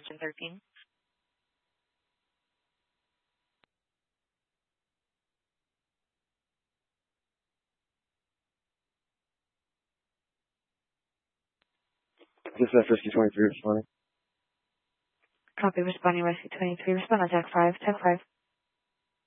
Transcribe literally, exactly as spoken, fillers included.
Engine thirteen. This is Rescue twenty-three responding. Copy, responding Rescue twenty-three. Respond on Tech five. Tech five.